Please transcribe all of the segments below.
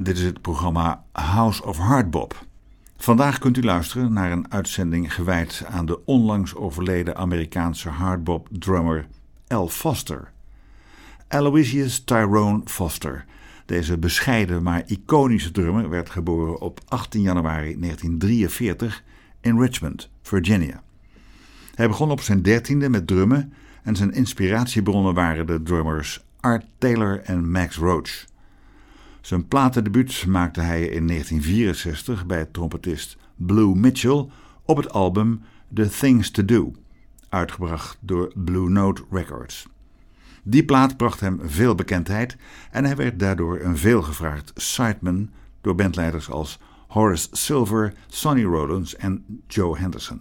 dit is het programma House of Hardbop. Vandaag kunt u luisteren naar een uitzending gewijd aan de onlangs overleden Amerikaanse hardbop-drummer Al Foster. Aloysius Tyrone Foster, deze bescheiden maar iconische drummer, werd geboren op 18 januari 1943 in Richmond, Virginia. Hij begon op zijn 13e met drummen en zijn inspiratiebronnen waren de drummers Art Taylor en Max Roach. Zijn platendebuut maakte hij in 1964 bij trompetist Blue Mitchell op het album The Things to Do, uitgebracht door Blue Note Records. Die plaat bracht hem veel bekendheid en hij werd daardoor een veelgevraagd sideman door bandleiders als Horace Silver, Sonny Rollins en Joe Henderson.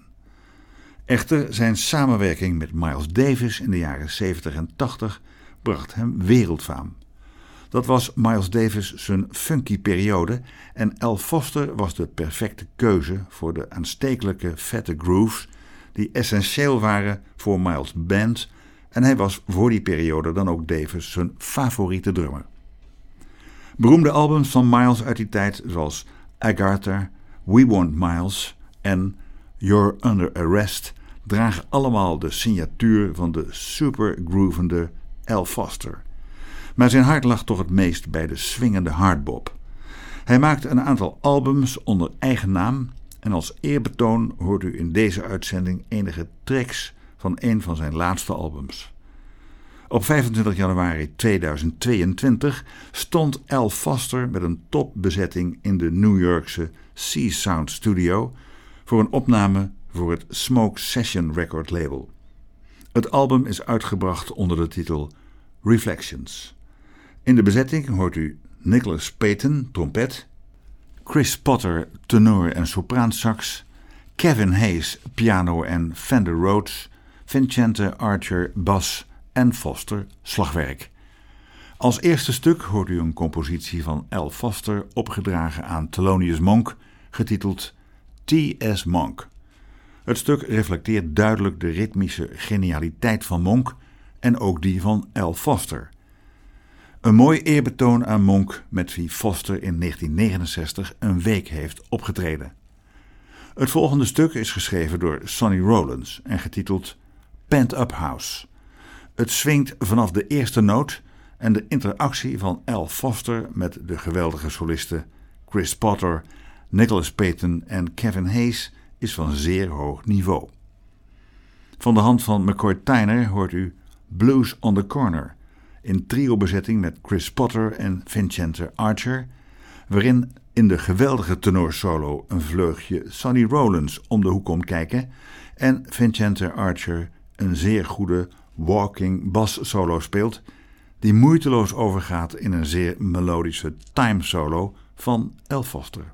Echter, zijn samenwerking met Miles Davis in de jaren 70 en 80 bracht hem wereldfaam. Dat was Miles Davis zijn funky periode en Al Foster was de perfecte keuze voor de aanstekelijke vette grooves die essentieel waren voor Miles' band en hij was voor die periode dan ook Davis zijn favoriete drummer. Beroemde albums van Miles uit die tijd zoals Agartha, We Want Miles en You're Under Arrest dragen allemaal de signatuur van de supergroovende Al Foster. Maar zijn hart lag toch het meest bij de swingende hardbop. Hij maakte een aantal albums onder eigen naam en als eerbetoon hoort u in deze uitzending enige tracks van een van zijn laatste albums. Op 25 januari 2022 stond Al Foster met een topbezetting in de New Yorkse Sea Sound Studio voor een opname voor het Smoke Session Record label. Het album is uitgebracht onder de titel Reflections. In de bezetting hoort u Nicholas Payton, trompet, Chris Potter, tenor en sopraansax, Kevin Hayes, piano en Fender Rhodes, Vincente Archer, bas en Foster, slagwerk. Als eerste stuk hoort u een compositie van Al Foster opgedragen aan Thelonious Monk, getiteld T.S. Monk. Het stuk reflecteert duidelijk de ritmische genialiteit van Monk en ook die van Al Foster. Een mooi eerbetoon aan Monk met wie Foster in 1969 een week heeft opgetreden. Het volgende stuk is geschreven door Sonny Rollins en getiteld Pent Up House. Het swingt vanaf de eerste noot en de interactie van Al Foster met de geweldige solisten Chris Potter, Nicholas Payton en Kevin Hayes is van zeer hoog niveau. Van de hand van McCoy Tyner hoort u Blues on the Corner in trio-bezetting met Chris Potter en Vincente Archer, waarin in de geweldige tenorsolo een vleugje Sonny Rollins om de hoek komt kijken en Vincente Archer een zeer goede walking bass solo speelt, die moeiteloos overgaat in een zeer melodische time solo van Al Foster.